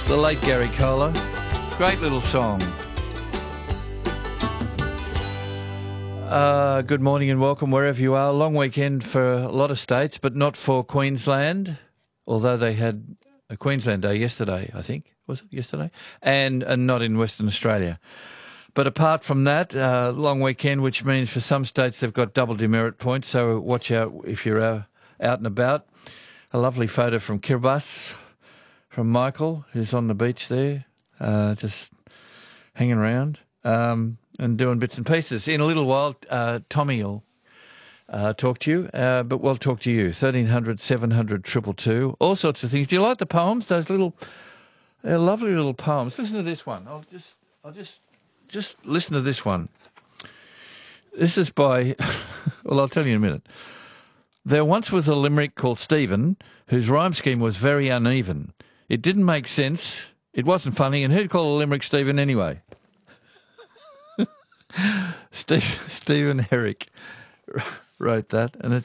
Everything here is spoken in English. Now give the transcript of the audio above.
The late Gary Kohler. Great little song. Good morning and welcome wherever you are. Long weekend for a lot of states, but not for Queensland, although they had a Queensland Day yesterday, I think. Was it yesterday? And not in Western Australia. But apart from that, long weekend, which means for some states they've got double demerit points, so watch out if you're out and about. A lovely photo from Kiribati, from Michael, who's on the beach there, just hanging around and doing bits and pieces. In a little while, Tommy will talk to you, but we'll talk to you. 1300 700 222, all sorts of things. Do you like the poems? Those little, lovely little poems. Listen to this one. I'll just listen to this one. This is by, well, I'll tell you in a minute. There once was a limerick called Stephen, whose rhyme scheme was very uneven. It didn't make sense, it wasn't funny, and who'd call a limerick Stephen anyway? Stephen Herrick wrote that, and